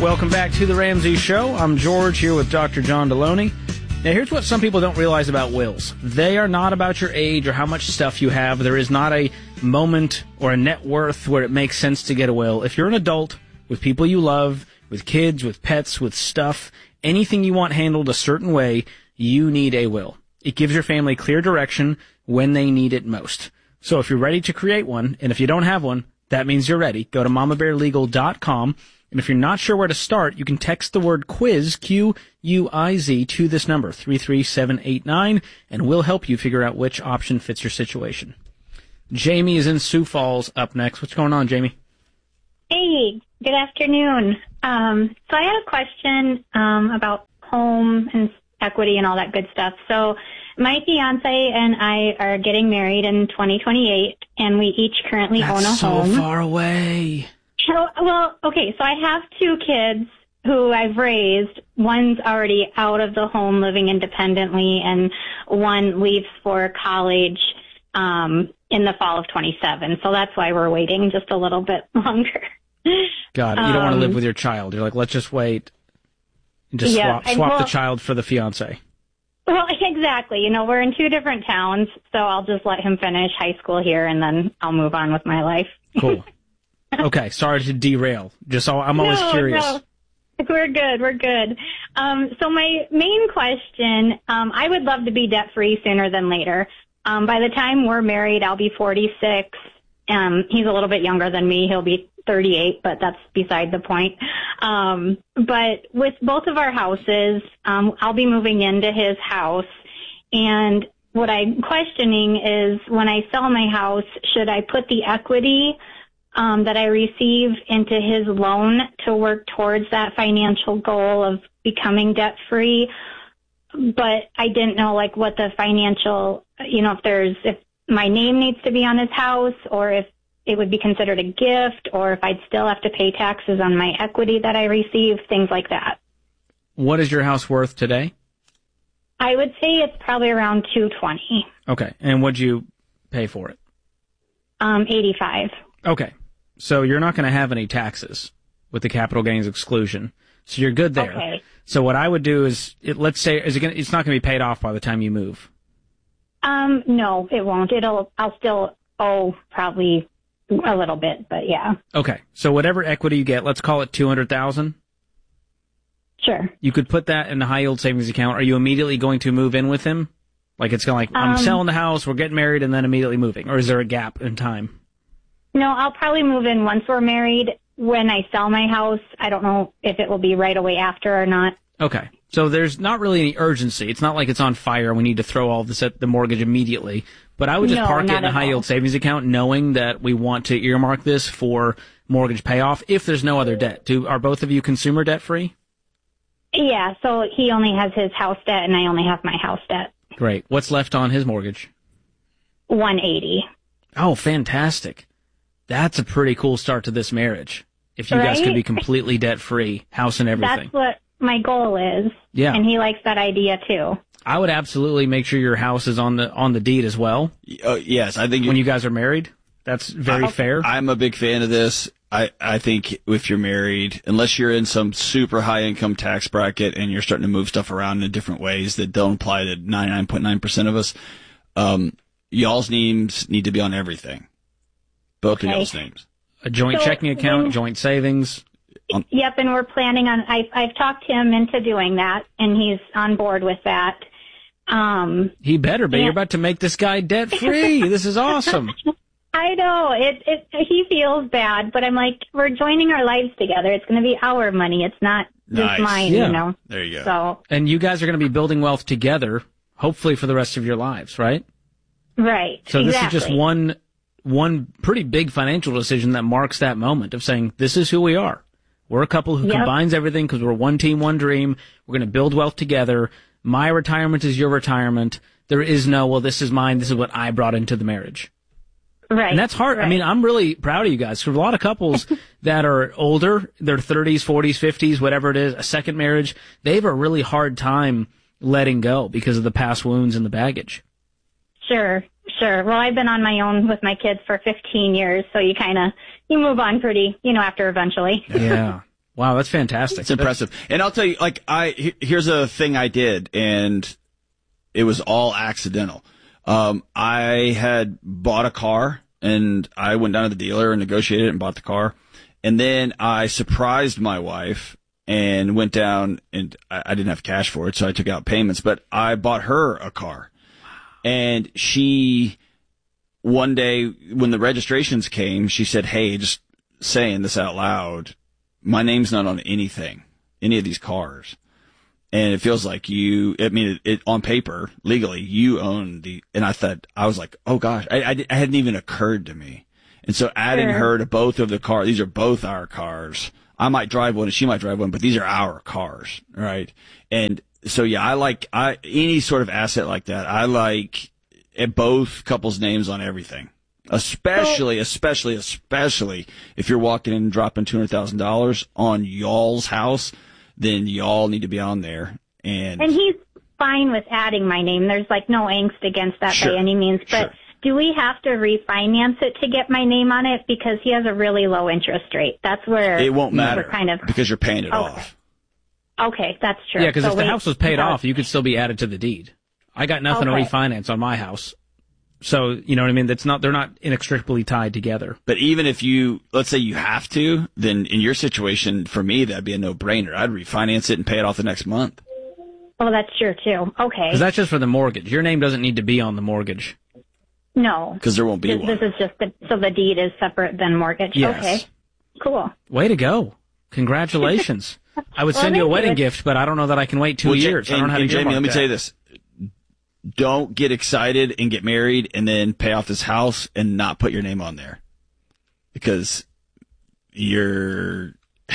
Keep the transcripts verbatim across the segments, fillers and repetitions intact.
Welcome back to the Ramsey Show. I'm George here with Doctor John Deloney. Now, here's what some people don't realize about wills. They are not about your age or how much stuff you have. There is not a moment or a net worth where it makes sense to get a will. If you're an adult with people you love, with kids, with pets, with stuff, anything you want handled a certain way, you need a will. It gives your family clear direction when they need it most. So if you're ready to create one, and if you don't have one, that means you're ready. Go to mama bear legal dot com. And if you're not sure where to start, you can text the word quiz, Q U I Z, to this number, three three seven eight nine, and we'll help you figure out which option fits your situation. Jamie is in Sioux Falls up next. What's going on, Jamie? Hey, good afternoon. Um, so I had a question um, about home and equity and all that good stuff. So my fiance and I are getting married in twenty twenty-eight, and we each currently That's own a so home. so far away. So, well, okay, so I have two kids who I've raised. One's already out of the home living independently, and one leaves for college um, in the fall of twenty-seven. So that's why we're waiting just a little bit longer. God, you don't um, want to live with your child. You're like, let's just wait and just yeah, swap, swap well, the child for the fiance. Well, exactly. You know, we're in two different towns, so I'll just let him finish high school here, and then I'll move on with my life. Cool. Okay, sorry to derail. Just I'm always no, curious. No. We're good. We're good. Um, so my main question, um, I would love to be debt-free sooner than later. Um, by the time we're married, I'll be forty-six. Um, he's a little bit younger than me. He'll be thirty-eight, but that's beside the point. Um, but with both of our houses, um, I'll be moving into his house. And what I'm questioning is when I sell my house, should I put the equity Um, that I receive into his loan to work towards that financial goal of becoming debt free? But I didn't know like what the financial, you know, if there's, if my name needs to be on his house, or if it would be considered a gift, or if I'd still have to pay taxes on my equity that I receive, things like that. What is your house worth today? I would say it's probably around two twenty. Okay. And what'd you pay for it? Um, eighty-five. Okay. So you're not going to have any taxes with the capital gains exclusion. So you're good there. Okay. So what I would do is, it, let's say, is it gonna, it's not going to be paid off by the time you move. Um, no, it won't. It'll, I'll still owe probably a little bit, but yeah. Okay. So whatever equity you get, let's call it two hundred thousand dollars. Sure. You could put that in the high yield savings account. Are you immediately going to move in with him? Like it's going to like, I'm um, selling the house, we're getting married, and then immediately moving. Or is there a gap in time? No, I'll probably move in once we're married. When I sell my house, I don't know if it will be right away after or not. Okay. So there's not really any urgency. It's not like it's on fire and we need to throw all this at the mortgage immediately. But I would just no, park it in a high yield all. savings account knowing that we want to earmark this for mortgage payoff if there's no other debt. Do, are both of you consumer debt free? Yeah, so he only has his house debt and I only have my house debt. Great. What's left on his mortgage? one eighty. Oh, fantastic. That's a pretty cool start to this marriage. If you right? guys could be completely debt-free, house and everything. That's what my goal is. Yeah. And he likes that idea too. I would absolutely make sure your house is on the on the deed as well. Uh, yes, I think when you guys are married. That's very I, fair. I'm a big fan of this. I, I think if you're married, unless you're in some super high income tax bracket and you're starting to move stuff around in different ways that don't apply to ninety-nine point nine percent of us, um, y'all's names need to be on everything. Both okay. of y'all's names. A joint so checking account, when, joint savings. On, yep, and we're planning on, I, I've talked him into doing that, and he's on board with that. Um, he better be. Yeah. You're about to make this guy debt free. This is awesome. I know. It, it, he feels bad, but I'm like, we're joining our lives together. It's going to be our money. It's not nice. just mine, yeah. you know. There you go. So, and you guys are going to be building wealth together, hopefully for the rest of your lives, right? Right. So exactly. this is just one one pretty big financial decision that marks that moment of saying, this is who we are. We're a couple who yep. combines everything because we're one team, one dream. We're going to build wealth together. My retirement is your retirement. There is no, well, this is mine. This is what I brought into the marriage. Right. And that's hard. Right. I mean, I'm really proud of you guys. For a lot of couples that are older, their thirties, forties, fifties, whatever it is, a second marriage, they have a really hard time letting go because of the past wounds and the baggage. Sure, sure. Well, I've been on my own with my kids for fifteen years, so you kind of, you move on pretty, you know, after eventually. Yeah. Wow, that's fantastic. It's impressive. And I'll tell you, like, I, here's a thing I did, and it was all accidental. Um, I had bought a car, and I went down to the dealer and negotiated it and bought the car. And then I surprised my wife and went down, and I, I didn't have cash for it, so I took out payments, but I bought her a car. And she, one day when the registrations came, she said, hey, just saying this out loud, my name's not on anything, any of these cars. And it feels like you, I mean, it, it on paper, legally, you own the, and I thought, I was like, oh gosh, I, I, it hadn't even occurred to me. And so adding Sure. her to both of the cars, these are both our cars. I might drive one and she might drive one, but these are our cars, right? And so yeah, I like, I, any sort of asset like that, I like at both couples' names on everything. Especially, especially, especially if you're walking in and dropping two hundred thousand dollars on y'all's house, then y'all need to be on there. And, And he's fine with adding my name. There's like no angst against that Sure. by any means. But Sure. do we have to refinance it to get my name on it? Because he has a really low interest rate. That's where it won't matter we're kind of because you're paying it Okay. off. Okay, that's true. Yeah, because So if the wait, house was paid uh, off, you could still be added to the deed. I got nothing Okay. to refinance on my house. So, you know what I mean? That's not, they're not inextricably tied together. But even if you, let's say you have to, then in your situation, for me, that'd be a no-brainer. I'd refinance it and pay it off the next month. Oh, that's true too. Okay. Because that's just for the mortgage. Your name doesn't need to be on the mortgage. No. Because there won't be This, one. this is just the, so the deed is separate than mortgage. Yes. Okay. Cool. Way to go. Congratulations. I would Well, send you a thank wedding you. gift, but I don't know that I can wait two Well, Ja- years. I and, don't know how to and Jamie, earmark let me that. tell you this. Don't get excited and get married and then pay off this house and not put your name on there. Because you're,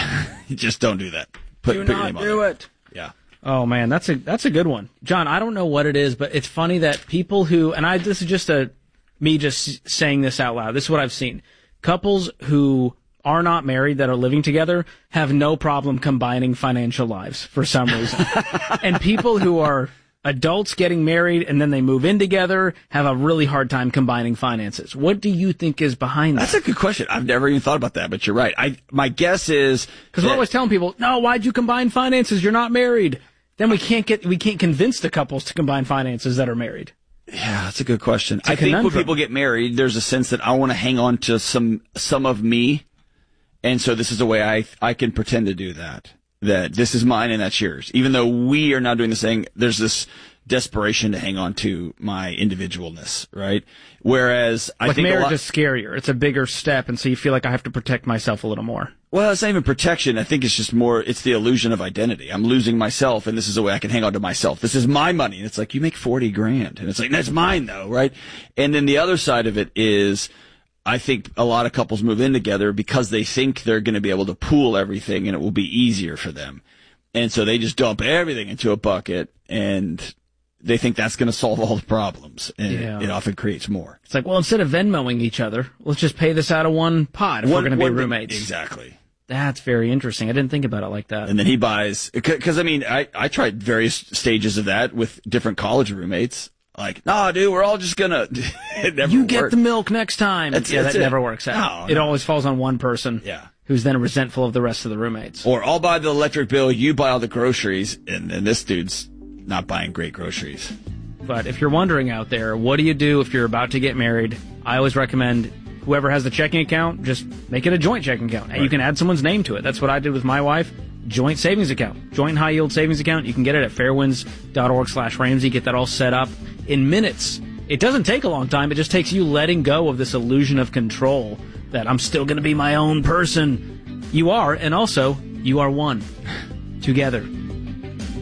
just don't do that. Put, Do put your not name on do there. it. Yeah. Oh man, that's a that's a good one, John. I don't know what it is, but it's funny that people who, and I this is just a me just saying this out loud. This is what I've seen. Couples who are not married that are living together have no problem combining financial lives for some reason, and people who are adults getting married and then they move in together have a really hard time combining finances. What do you think is behind that? That's a good question. I've never even thought about that, but you're right. I my guess is Because we're that- always telling people, no, why'd you combine finances? You're not married. Then we can't get we can't convince the couples to combine finances that are married. Yeah, that's a good question. a I think when conundrum. people get married, there's a sense that I want to hang on to some some of me, and so this is a way I I can pretend to do that. That this is mine and that's yours. Even though we are not doing this thing, there's this desperation to hang on to my individualness, right? Whereas I Like think a marriage lot, is scarier. It's a bigger step, and so you feel like I have to protect myself a little more. well, it's not even protection. I think it's just more, it's the illusion of identity. I'm losing myself, and this is a way I can hang on to myself. This is my money. And it's like, you make forty grand. And it's like, that's mine though, right? And then the other side of it is, I think a lot of couples move in together because they think they're going to be able to pool everything and it will be easier for them. And so they just dump everything into a bucket and they think that's going to solve all the problems. And Yeah. it, it often creates more. It's like, well, instead of Venmoing each other, let's just pay this out of one pot if we're going to be One- roommates. Exactly. That's very interesting. I didn't think about it like that. And then he buys, because I mean, I, I tried various stages of that with different college roommates. Like, nah, dude, we're all just gonna. It never You get worked. the milk next time. That's- yeah, that's that it. never works out. No, it no. always falls on one person. Yeah. Who's then resentful of the rest of the roommates. Or I'll buy the electric bill, you buy all the groceries, and then this dude's not buying great groceries. But if you're wondering out there, what do you do if you're about to get married? I always recommend whoever has the checking account, just make it a joint checking account. And you Right. can add someone's name to it. That's what I did with my wife. Joint savings account. Joint high yield savings account. You can get it at fairwinds.org slash Ramsey. Get that all set up in minutes. It doesn't take a long time. It just takes you letting go of this illusion of control that I'm still going to be my own person. You are, and also, you are one. Together.